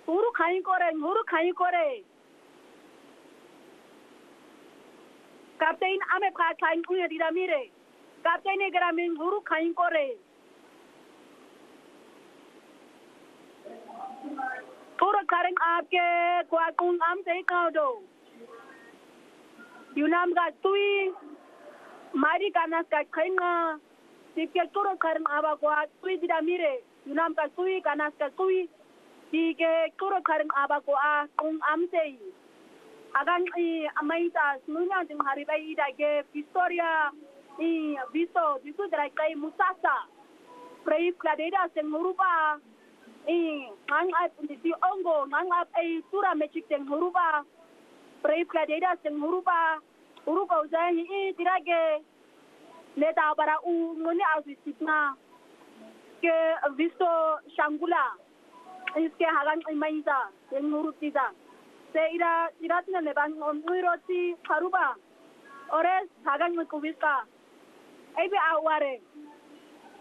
Huru khain kore. Captain ame khain kuya diramire. Captain gramin huru khain kore. Puro karen आपके कुआकुंग आम से कहो दो यूनाम का तुई मारी काना का खाएंगा सिर्फ puro karen aba कुआ तुई दिरा मिरे यूनाम का तुई काना का तुई ठीक है puro karen aba कुआ कुंग आम से agang I amaita nunya ding hari bai ida ke Victoria I viso disu drai kai musasa prei pladeda sen muruba ngang ap di ongo ngang ap ay tura mechik teng huruba prei pladeda teng huruba uruko zai dirage leta bara u ngoni asisitna ke visto shangula iske hagan imaita teng hurutiza se iratna leban onuroti haruba ores hagan mukubista ay be aware